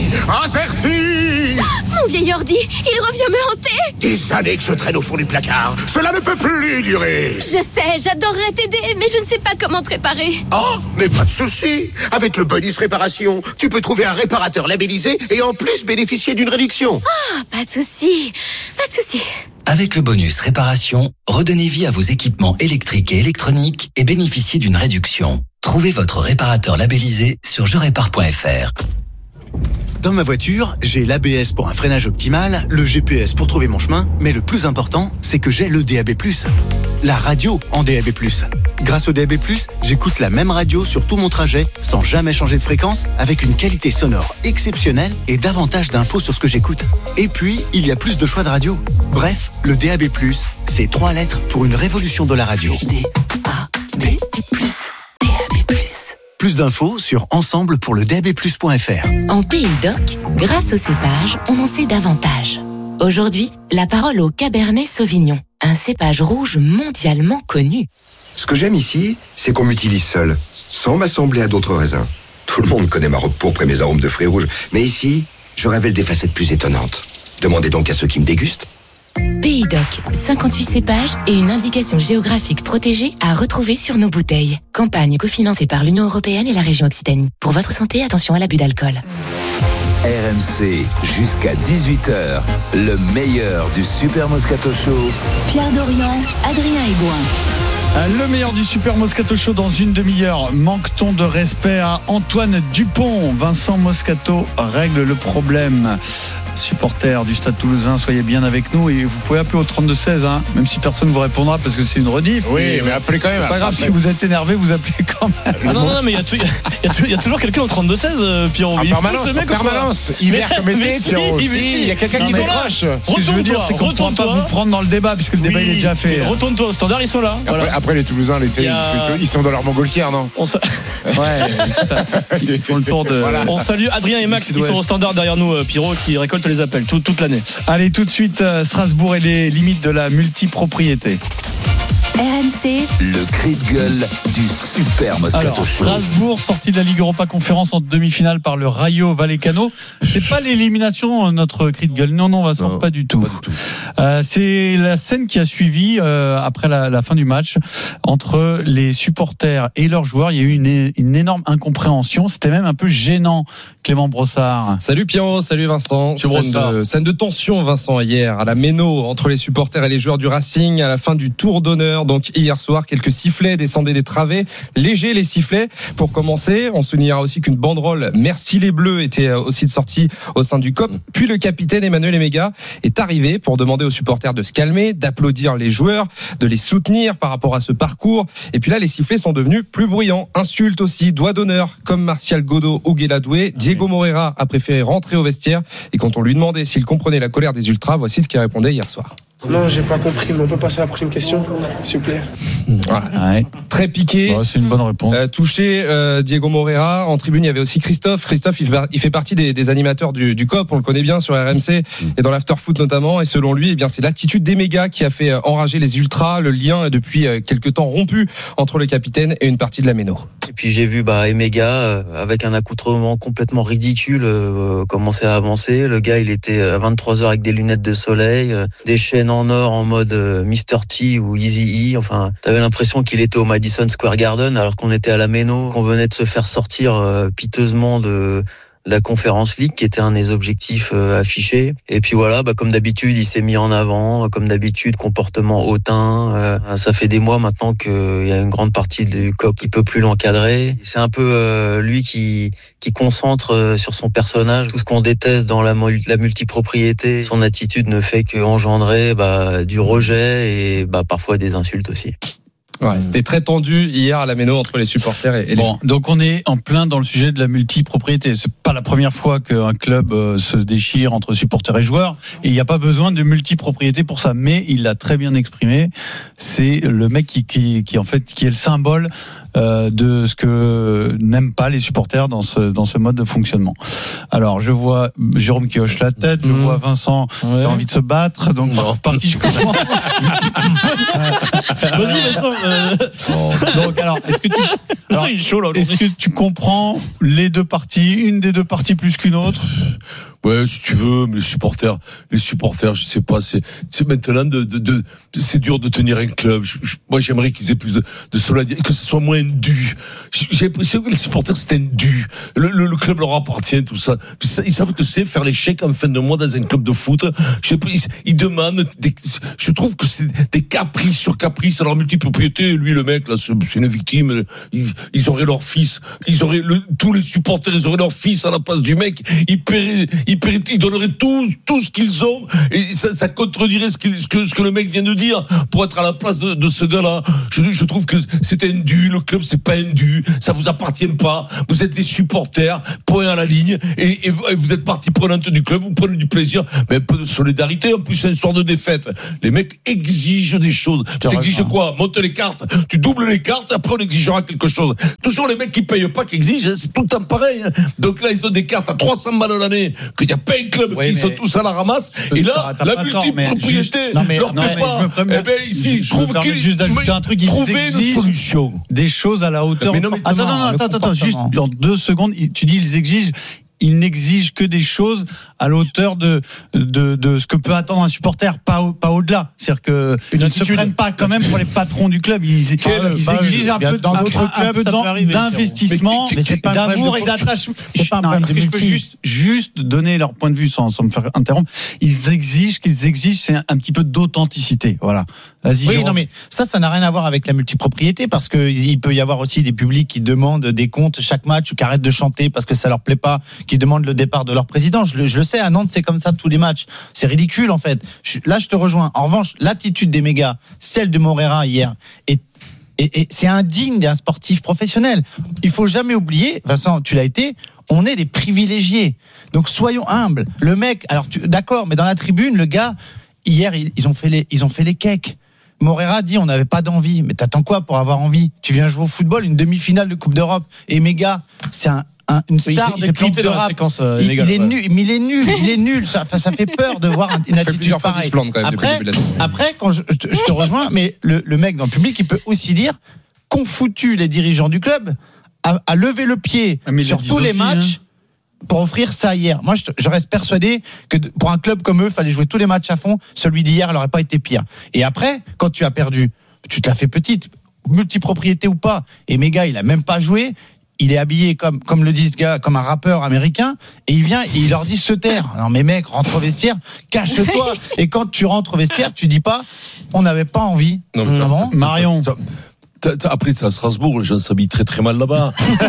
Speaker 28: Mon vieil ordi, il revient me hanter.
Speaker 27: Des années que je traîne au fond du placard. Cela ne peut plus durer.
Speaker 28: Je sais, j'adorerais t'aider, mais je ne sais pas comment te réparer.
Speaker 27: Oh, mais pas de souci. Avec le bonus réparation, tu peux trouver un réparateur labellisé et en plus bénéficier d'une réduction.
Speaker 28: Ah, pas de souci.
Speaker 29: Avec le bonus réparation, redonnez vie à vos équipements électriques et électroniques et bénéficiez d'une réduction. Trouvez votre réparateur labellisé sur jerépare.fr.
Speaker 22: Dans ma voiture, j'ai l'ABS pour un freinage optimal, le GPS pour trouver mon chemin, mais le plus important, c'est que j'ai le DAB+. La radio en DAB+. Grâce au DAB+, j'écoute la même radio sur tout mon trajet, sans jamais changer de fréquence, avec une qualité sonore exceptionnelle et davantage d'infos sur ce que j'écoute. Et puis, il y a plus de choix de radio. Bref, le DAB+, c'est 3 lettres pour une révolution de la radio.
Speaker 21: DAB+.
Speaker 22: Plus d'infos sur ensemblepourledabplus.fr.
Speaker 21: En Pays d'Oc, grâce au cépage, on en sait davantage. Aujourd'hui, la parole au Cabernet Sauvignon, un cépage rouge mondialement connu.
Speaker 30: Ce que j'aime ici, c'est qu'on m'utilise seul, sans m'assembler à d'autres raisins. Tout le monde connaît ma robe pourpre et mes arômes de fruits rouges, mais ici, je révèle des facettes plus étonnantes. Demandez donc à ceux qui me dégustent.
Speaker 21: Pays d'Oc, 58 cépages et une indication géographique protégée à retrouver sur nos bouteilles. Campagne cofinancée par l'Union européenne et la région Occitanie. Pour votre santé, attention à l'abus d'alcool.
Speaker 6: RMC, jusqu'à 18h, le meilleur du Super Moscato Show.
Speaker 21: Pierre Dorian, Adrien Aigouin.
Speaker 1: Le meilleur du Super Moscato Show dans une demi-heure. Manque-t-on de respect à Antoine Dupont? Vincent Moscato règle le problème. supporters du Stade Toulousain, soyez bien avec nous et vous pouvez appeler au 32-16, hein, même si personne ne vous répondra parce que c'est une rediff.
Speaker 11: Oui, mais appelez quand même.
Speaker 1: C'est pas grave, si vous êtes énervé, vous appelez quand même.
Speaker 8: Ah non, mais il y a toujours quelqu'un au 32-16, Pierrot.
Speaker 11: En permanence, hiver comme été, Pierrot. Il y a quelqu'un qui décroche.
Speaker 1: Ce que je veux dire, c'est qu'on ne pourra pas vous prendre dans le débat puisque le débat il est déjà fait.
Speaker 8: Retourne-toi au Standard, ils sont là.
Speaker 11: Après les Toulousains, l'été, ils sont dans leur montgolfière, non?
Speaker 1: Ouais, ils font le tour de.
Speaker 8: Voilà. On salue Adrien et Max qui sont au Standard derrière nous, Pierrot, qui récoltent les appels toute l'année.
Speaker 1: Allez, tout de suite, Strasbourg et les limites de la multipropriété.
Speaker 21: RMC,
Speaker 6: le cri de gueule du Super Moscato Show.
Speaker 1: Strasbourg, sorti de la Ligue Europa Conférence en demi-finale par le Rayo Vallecano. C'est pas l'élimination, notre cri de gueule. Non, Vincent, pas du tout. C'est la scène qui a suivi après la fin du match entre les supporters et leurs joueurs. Il y a eu une énorme incompréhension. C'était même un peu gênant. Clément Brossard.
Speaker 2: Salut Pierrot, salut Vincent. Scène de tension, Vincent, hier à la Méno entre les supporters et les joueurs du Racing à la fin du tour d'honneur. Donc hier soir, quelques sifflets descendaient des travées, légers les sifflets. Pour commencer, on soulignera aussi qu'une banderole Merci les Bleus était aussi sortie au sein du COP. Puis le capitaine Emmanuel Emega est arrivé pour demander aux supporters de se calmer, d'applaudir les joueurs, de les soutenir par rapport à ce parcours. Et puis là, les sifflets sont devenus plus bruyants. Insultes aussi, doigts d'honneur comme Martial Godot ou Guéladoué. Diego Moreira a préféré rentrer au vestiaire. Et quand on lui demandait s'il comprenait la colère des ultras, voici ce qu'il répondait hier soir.
Speaker 3: Non, j'ai pas compris, mais on peut passer à la prochaine question, s'il vous plaît.
Speaker 2: Voilà. Ouais. Très piqué.
Speaker 1: C'est une bonne réponse.
Speaker 2: Touché, Diego Moreira. En tribune, il y avait aussi Christophe. Christophe, il fait partie des animateurs du COP. On le connaît bien sur RMC et dans l'afterfoot notamment. Et selon lui, c'est l'attitude d'Emega qui a fait enrager les ultras. Le lien est depuis quelque temps rompu entre le capitaine et une partie de la Méno.
Speaker 5: Et puis j'ai vu Emega avec un accoutrement complètement ridicule commencer à avancer. Le gars, il était à 23h avec des lunettes de soleil, des chaînes en or en mode Mr. T ou Easy E. Enfin, t'avais l'impression qu'il était au Madison Square Garden alors qu'on était à la Méno, qu'on venait de se faire sortir piteusement de la Conference League qui était un des objectifs affichés. Et puis voilà, comme d'habitude, il s'est mis en avant, comme d'habitude, comportement hautain. Ça fait des mois maintenant qu'il y a une grande partie du COP qui peut plus l'encadrer. C'est un peu lui qui concentre sur son personnage tout ce qu'on déteste dans la multipropriété. Son attitude ne fait qu'engendrer du rejet et parfois des insultes aussi.
Speaker 2: Ouais, c'était très tendu hier à la Méno entre les supporters et les...
Speaker 1: Donc on est en plein dans le sujet de la multipropriété. C'est pas la première fois qu'un club se déchire entre supporters et joueurs. Et il n'y a pas besoin de multipropriété pour ça. Mais il l'a très bien exprimé. C'est le mec qui est le symbole de ce que n'aiment pas les supporters dans ce mode de fonctionnement. Alors je vois Jérôme qui hoche la tête, je vois Vincent qui a envie de se battre. Donc par qui je commence?
Speaker 8: Vas-y Vincent.
Speaker 1: Donc alors est-ce que tu comprends les deux parties, une des deux parties plus qu'une autre?
Speaker 19: Ouais, si tu veux, mais les supporters, je sais pas, c'est maintenant c'est dur de tenir un club. Moi, j'aimerais qu'ils aient plus de solennité, que ce soit moins dû. J'ai l'impression que les supporters, c'est un dû. Le club leur appartient, tout ça. Ils savent que c'est faire les chèques en fin de mois dans un club de foot. Ils demandent je trouve que c'est des caprices sur caprices. Alors, multipropriété, lui, le mec, là, c'est une victime. Ils auraient leur fils. Tous les supporters, ils auraient leur fils à la place du mec. Ils donneraient tout ce qu'ils ont, et ça contredirait ce que le mec vient de dire pour être à la place de ce gars-là. Je trouve que c'est indu. Le club, c'est pas indu. Ça vous appartient pas. Vous êtes des supporters, point à la ligne, et vous êtes partie prenante du club. Vous prenez du plaisir, mais un peu de solidarité. En plus, c'est une sorte de défaite. Les mecs exigent des choses. Tu exiges quoi? Monte les cartes. Tu doubles les cartes. Après, on exigera quelque chose. Toujours les mecs qui payent pas, qui exigent. C'est tout le temps pareil. Donc là, ils ont des cartes à 300 balles l'année. Il n'y a pas un club qui sont tous à la ramasse. Et là, la multipropriété leur plaît pas. Ici, je trouve qu'il
Speaker 1: juste d'ajouter un truc,
Speaker 19: trouver une solution.
Speaker 1: Des choses à la hauteur. Attends, juste en 2 secondes, tu dis ils exigent. Ils n'exigent que des choses à la hauteur de ce que peut attendre un supporter, pas au-delà. C'est-à-dire que ils ne se prennent pas quand même pour les patrons du club. Ils exigent un peu d'investissement, d'amour et d'attachement. Est-ce que je peux juste donner leur point de vue sans me faire interrompre? Ils exigent, c'est un petit peu d'authenticité. Voilà. Vas-y.
Speaker 7: Oui, non, mais ça n'a rien à voir avec la multipropriété, parce que il peut y avoir aussi des publics qui demandent des comptes chaque match ou qui arrêtent de chanter parce que ça leur plaît pas, qui demandent le départ de leur président. Je le sais. sais, à Nantes, c'est comme ça tous les matchs. C'est ridicule, en fait. Là, je te rejoins. En revanche, l'attitude des mégas, celle de Moreira hier, et c'est indigne d'un sportif professionnel. Il faut jamais oublier, Vincent, tu l'as été, on est des privilégiés. Donc soyons humbles. Le mec, alors d'accord, mais dans la tribune, le gars, hier, ils ont fait les cakes. Moreira dit on n'avait pas d'envie. Mais t'attends quoi pour avoir envie? Tu viens jouer au football, une demi-finale de Coupe d'Europe. Et Méga, c'est une star de Coupe d'Europe. Il est nul. Ça fait peur de voir une attitude pareille. Après, quand je te rejoins, mais le mec dans le public, il peut aussi dire qu'ont foutu les dirigeants du club à lever le pied sur tous les matchs. Pour offrir ça hier. Moi, je reste persuadé que pour un club comme eux, il fallait jouer tous les matchs à fond. Celui d'hier, il n'aurait pas été pire. Et après, quand tu as perdu, tu te l'as fait petite, multipropriété ou pas. Et Méga, il a même pas joué. Il est habillé comme le dit ce gars, comme un rappeur américain. Et il vient et il leur dit se taire. Non mais mec, rentre au vestiaire, cache-toi. Et quand tu rentres au vestiaire, tu dis pas, on n'avait pas envie.
Speaker 19: Non, mais
Speaker 1: Marion.
Speaker 19: Après, c'est à Strasbourg, les gens s'habillent très très mal là-bas.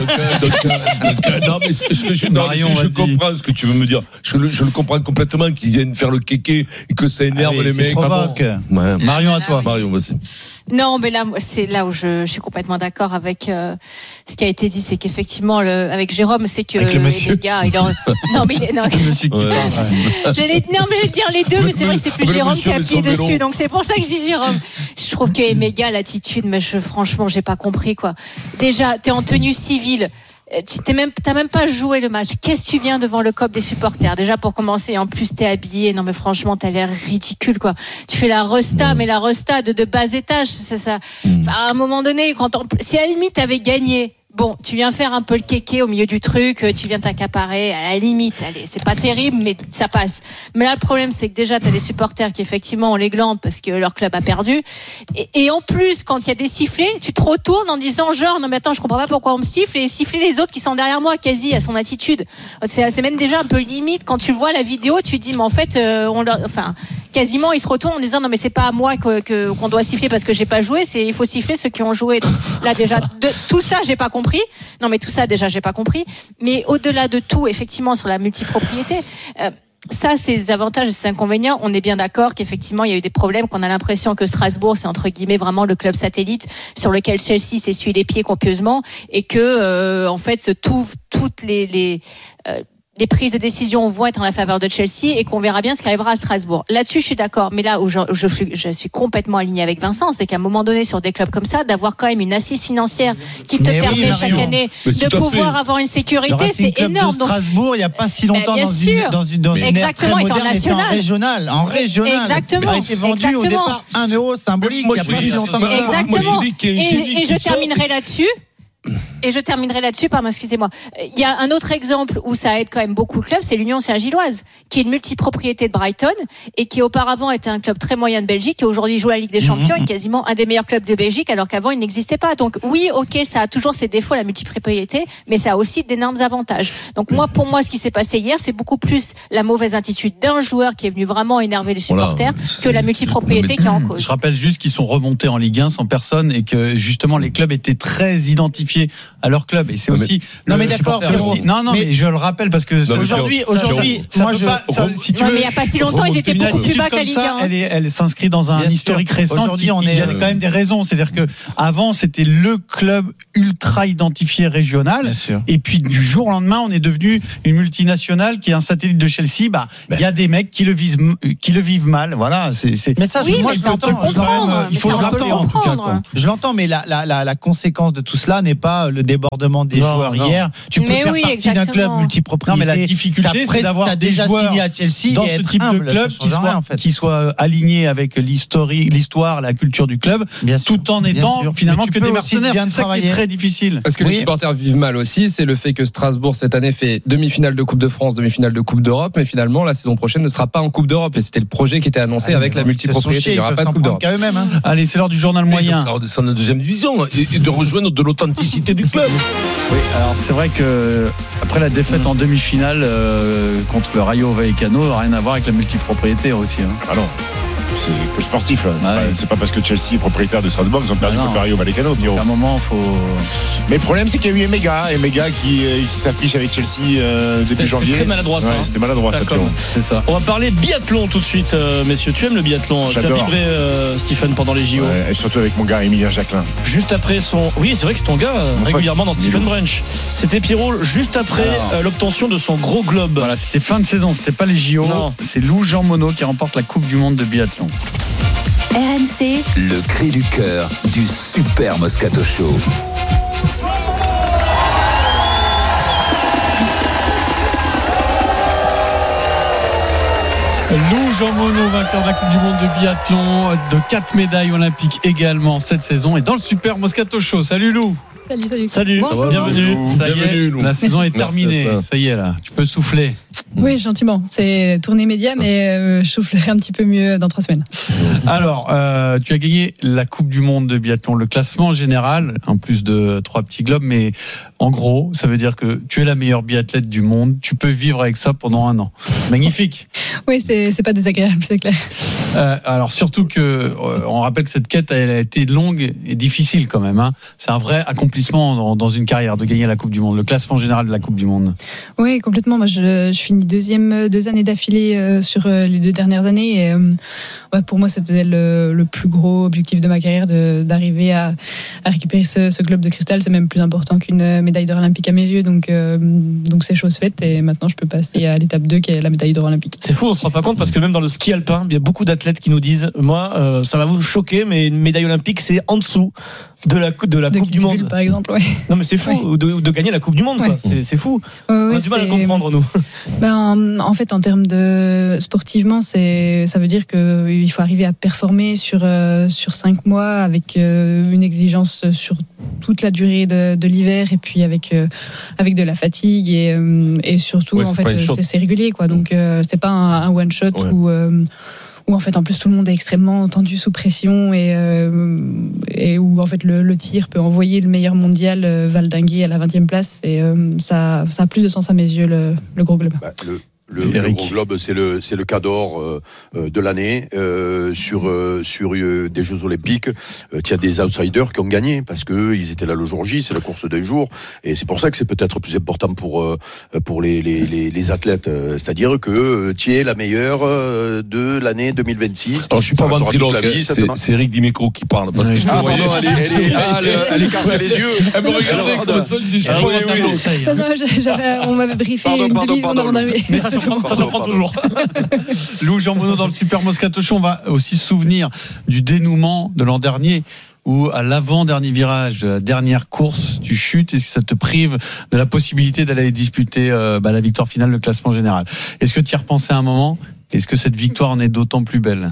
Speaker 19: Non, mais je comprends ce que tu veux me dire. Je le comprends complètement qu'ils viennent faire le kéké et que ça énerve les mecs.
Speaker 1: Ouais. Marion, à toi.
Speaker 19: Marion, vas-y.
Speaker 9: Non, mais là, c'est là où je suis complètement d'accord avec ce qui a été dit, c'est qu'effectivement, avec Jérôme, c'est que les gars, non, mais
Speaker 1: le monsieur qui parle.
Speaker 9: Je vais dire les deux, mais c'est vrai que c'est plus Jérôme qui a appuyé dessus, donc c'est pour ça que je dis Jérôme. Je trouve que Méga, l'attitude, mais franchement, j'ai pas compris quoi. Déjà, t'es en tenue civile. T'as même pas joué le match. Qu'est-ce que tu viens devant le COP des supporters? Déjà pour commencer, en plus t'es habillé. Non mais franchement, t'as l'air ridicule quoi. Tu fais la resta, mais la resta de bas étage. C'est ça. Enfin, à un moment donné, si à la limite t'avais gagné. Bon, tu viens faire un peu le kéké au milieu du truc, tu viens t'accaparer, à la limite, allez, c'est pas terrible, mais ça passe. Mais là, le problème, c'est que déjà, t'as des supporters qui, effectivement, ont les glandes parce que leur club a perdu. Et en plus, quand il y a des sifflets, tu te retournes en disant, genre, non mais attends, je comprends pas pourquoi on me siffle, et siffler les autres qui sont derrière moi, quasi, à son attitude. C'est même déjà un peu limite. Quand tu vois la vidéo, tu te dis, mais en fait, quasiment, ils se retournent en disant, non mais c'est pas à moi qu'on doit siffler parce que j'ai pas joué, il faut siffler ceux qui ont joué. Donc, là, déjà, tout ça, j'ai pas compris. Non, mais tout ça, déjà, j'ai pas compris. Mais au-delà de tout, effectivement, sur la multipropriété, ça, ces avantages et ces inconvénients, on est bien d'accord qu'effectivement, il y a eu des problèmes, qu'on a l'impression que Strasbourg, c'est entre guillemets vraiment le club satellite sur lequel Chelsea s'essuie les pieds copieusement et que, en fait, toutes les prises de décision vont être en la faveur de Chelsea et qu'on verra bien ce qui arrivera à Strasbourg. Là-dessus, je suis d'accord. Mais là où je suis complètement aligné avec Vincent, c'est qu'à un moment donné, sur des clubs comme ça, d'avoir quand même une assise financière qui te permet chaque année de pouvoir avoir une sécurité, c'est énorme.
Speaker 7: De Strasbourg, il n'y a pas si longtemps dans une
Speaker 9: exactement,
Speaker 7: ère très moderne, était en régional.
Speaker 9: Exactement.
Speaker 7: Il a été vendu au départ 1 euro symbolique. Il n'y a pas si longtemps que ça.
Speaker 9: Exactement. Et je terminerai là-dessus. Pardon, excusez-moi. Il y a un autre exemple où ça aide quand même beaucoup le club, c'est l'Union Saint-Gilloise, qui est une multipropriété de Brighton et qui auparavant était un club très moyen de Belgique et aujourd'hui joue la Ligue des Champions et quasiment un des meilleurs clubs de Belgique alors qu'avant il n'existait pas. Donc oui, ok, ça a toujours ses défauts la multipropriété, mais ça a aussi d'énormes avantages. Donc pour moi, ce qui s'est passé hier, c'est beaucoup plus la mauvaise attitude d'un joueur qui est venu vraiment énerver les supporters que la multipropriété qui est en cause.
Speaker 1: Je rappelle juste qu'ils sont remontés en Ligue 1 sans personne et que justement les clubs étaient très identifiés à leur club et c'est aussi
Speaker 7: non mais d'accord
Speaker 1: mais je le rappelle parce que
Speaker 7: aujourd'hui
Speaker 1: moi si tu veux,
Speaker 9: mais il y a pas si longtemps ils étaient beaucoup plus bas que la Ligue 1.
Speaker 1: Elle s'inscrit dans un historique récent. Aujourd'hui il y a quand même des raisons, c'est-à-dire que avant c'était le club ultra identifié régional et puis du jour au lendemain on est devenu une multinationale qui est un satellite de Chelsea. Il y a des mecs qui le vivent mal, voilà,
Speaker 7: mais ça moi je l'entends,
Speaker 9: il faut l'entendre.
Speaker 7: Je l'entends, mais la conséquence de tout cela n'est pas le débordement des joueurs hier. Tu peux faire partie d'un club multipropriété.
Speaker 1: Non, mais la difficulté, c'est d'avoir des joueurs
Speaker 7: signé à Chelsea
Speaker 1: dans ce type de club qui soient alignés avec l'histoire, la culture du club, tout en étant finalement que des mercenaires. C'est ça qui est très difficile.
Speaker 2: Parce que les supporters vivent mal aussi, c'est le fait que Strasbourg cette année fait demi-finale de Coupe de France, demi-finale de Coupe d'Europe, mais finalement la saison prochaine ne sera pas en Coupe d'Europe. Et c'était le projet qui était annoncé avec la multipropriété. Il n'y aura pas de Coupe d'Europe.
Speaker 1: Allez, c'est l'heure du journal moyen.
Speaker 19: Alors descendre en deuxième division et de rejoindre de l'authenticité du club.
Speaker 1: Oui, alors c'est vrai que après la défaite en demi-finale contre le Rayo Vallecano, rien à voir avec la multipropriété aussi. Alors.
Speaker 11: C'est que sportif. Là. C'est pas parce que Chelsea est propriétaire de Strasbourg qu'ils ont perdu Mario Vallecano.
Speaker 1: À un moment, faut.
Speaker 11: Mais le problème, c'est qu'il y a eu Emega qui s'affiche avec Chelsea depuis janvier.
Speaker 8: C'était très maladroit, ça.
Speaker 11: C'était maladroit,
Speaker 8: c'est ça. On va parler biathlon tout de suite, messieurs. Tu aimes le biathlon? Tu as vibré, Stephen, pendant les JO.
Speaker 11: Ouais, et surtout avec mon gars Emilien Jacquelin.
Speaker 8: Juste après son. Oui, c'est vrai que c'est ton gars régulièrement dans Stephen Brunch. C'était Pierrot juste après l'obtention de son gros globe.
Speaker 1: Voilà, c'était fin de saison, c'était pas les JO. Non. C'est Lou Jean Monod qui remporte la Coupe du Monde de biathlon.
Speaker 21: RMC,
Speaker 6: le cri du cœur du Super Moscato Show.
Speaker 1: Lou Jean Monod, vainqueur de la Coupe du Monde de biathlon, de 4 médailles olympiques également cette saison, et dans le Super Moscato Show. Salut Lou.
Speaker 8: Salut,
Speaker 1: bienvenue. Ça y est, la saison est terminée. Ça y est, là, tu peux souffler.
Speaker 10: Oui, gentiment. C'est tournée média, mais je soufflerai un petit peu mieux dans 3 semaines.
Speaker 1: Alors, tu as gagné la Coupe du Monde de biathlon, le classement général, en plus de 3 petits globes, mais en gros, ça veut dire que tu es la meilleure biathlète du monde. Tu peux vivre avec ça pendant 1 an. Magnifique.
Speaker 10: Oui, c'est pas désagréable, c'est clair.
Speaker 1: Alors surtout que on rappelle que cette quête elle a été longue et difficile quand même. C'est un vrai accomplissement dans une carrière de gagner la Coupe du Monde, le classement général de la Coupe du Monde.
Speaker 10: Oui, complètement. Moi, je finis 2 années d'affilée sur les 2 dernières années. Et, pour moi, c'était le plus gros objectif de ma carrière d'arriver à récupérer ce globe de cristal. C'est même plus important qu'une médaille d'or olympique à mes yeux. Donc c'est chose faite. Et maintenant, je peux passer à l'étape 2 qui est la médaille d'or olympique.
Speaker 8: C'est fou, on se rend pas compte parce que même dans le ski alpin, il y a beaucoup d'athlètes qui nous disent, moi, ça va vous choquer, mais une médaille olympique, c'est en dessous de la Coupe du Monde,
Speaker 10: par exemple. Ouais.
Speaker 8: Non, mais c'est fou de gagner la Coupe du Monde, quoi. C'est fou. On a du mal à comprendre, nous.
Speaker 10: En fait, en termes de sportivement, ça veut dire qu'il faut arriver à performer sur 5 mois avec une exigence sur toute la durée de l'hiver et puis avec de la fatigue et surtout en fait c'est régulier, quoi. Donc c'est pas un one shot où en fait en plus tout le monde est extrêmement tendu sous pression et où en fait le tir peut envoyer le meilleur mondial valdinguer à la 20e place et ça a plus de sens à mes yeux le gros globe.
Speaker 12: Le gros globe, c'est le cadre de l'année sur des Jeux Olympiques. Il y a des outsiders qui ont gagné parce que ils étaient là le jour J, c'est la course d'un jour, et c'est pour ça que c'est peut-être plus important pour les athlètes. C'est-à-dire que tu es la meilleure de l'année 2026.
Speaker 19: Alors je suis pas ventriloque, c'est Eric Dimeco qui parle parce que je te voyais.
Speaker 12: Elle écartait les yeux.
Speaker 19: Elle me regardait comme ça. Je suis pas ventriloque.
Speaker 10: On m'avait briefé une demi-seconde avant d'arriver.
Speaker 8: Ça se prend toujours.
Speaker 1: Lou Jean Monod dans le Super Moscato Show. On va aussi se souvenir du dénouement de l'an dernier où à l'avant-dernier virage, dernière course, tu chutes et ça te prive de la possibilité d'aller disputer la victoire finale, le classement général. Est-ce que tu y as repensé un moment? Est-ce que cette victoire en est d'autant plus belle?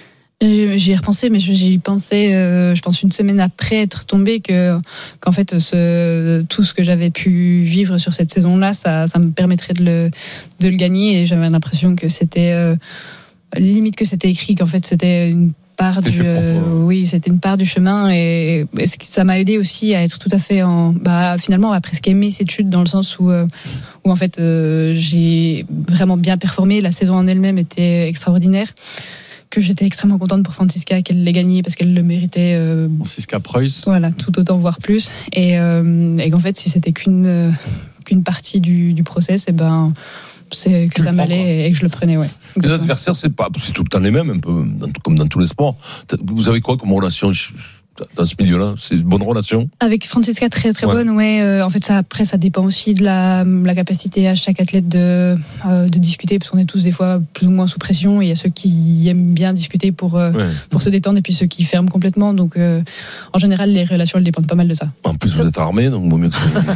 Speaker 10: J'y ai repensé, mais j'y pensais, je pense, une semaine après être tombée qu'en fait, tout ce que j'avais pu vivre sur cette saison-là, ça me permettrait de le gagner. Et j'avais l'impression que c'était limite que c'était écrit, qu'en fait, c'était une part c'était une part du chemin. Et ça m'a aidé aussi à être tout à fait finalement, à presque aimer cette chute dans le sens où en fait, j'ai vraiment bien performé. La saison en elle-même était extraordinaire. Que j'étais extrêmement contente pour Franziska qu'elle l'ait gagné parce qu'elle le méritait.
Speaker 1: Franziska Preuss.
Speaker 10: Voilà, tout autant voire plus. Et qu'en fait, si c'était qu'une partie du process, c'est que ça m'allait et que je le prenais. Ouais.
Speaker 19: Les adversaires, c'est tout le temps les mêmes, un peu comme dans tous les sports. Vous avez quoi comme relation dans ce milieu-là? C'est une bonne relation?
Speaker 10: Avec Franziska, très très bonne, ouais. En fait, ça dépend aussi de la capacité à chaque athlète de discuter, parce qu'on est tous des fois plus ou moins sous pression. Il y a ceux qui aiment bien discuter pour se détendre, et puis ceux qui ferment complètement. Donc, en général, les relations, elles dépendent pas mal de ça.
Speaker 19: En plus, vous êtes armés, donc vaut mieux que ça.